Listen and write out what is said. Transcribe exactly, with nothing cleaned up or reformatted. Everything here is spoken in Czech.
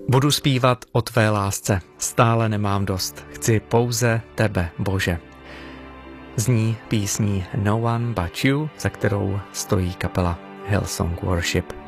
Budu zpívat o tvé lásce, stále nemám dost, chci pouze tebe, Bože. Zní písní No One But You, za kterou stojí kapela Hillsong Worship.